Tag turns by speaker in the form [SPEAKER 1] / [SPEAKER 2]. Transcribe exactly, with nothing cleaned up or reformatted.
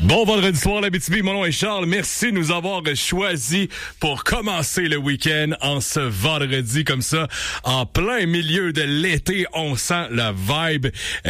[SPEAKER 1] Bon vendredi soir, l'Abitibi, mon nom est Charles. Merci de nous avoir choisis pour commencer le week-end en ce vendredi comme ça, en plein milieu de l'été. On sent la vibe.